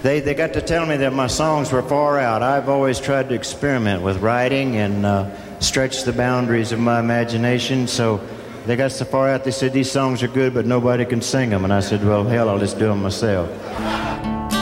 They got to tell me that my songs were far out. I've always tried to experiment with writing and stretch the boundaries of my imagination, so they got so far out, they said, these songs are good, but nobody can sing them. And I said, well, hell, I'll just do them myself.